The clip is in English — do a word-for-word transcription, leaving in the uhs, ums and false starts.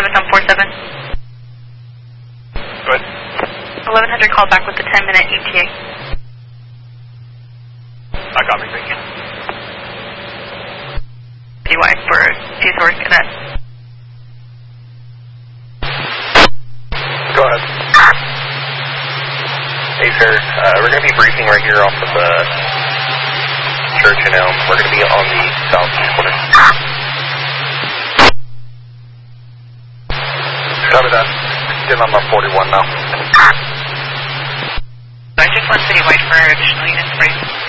seven on four seven. Good. eleven hundred called back with the ten minute E T A. I copy, thank you. D Y for T source cadet. Go ahead. Hey sir, uh, we're going to be briefing right here off of the Church and Elm. We're going to be on the southeast corner. Copy that. Getting on my forty-one now. I just want citywide for additional units, please.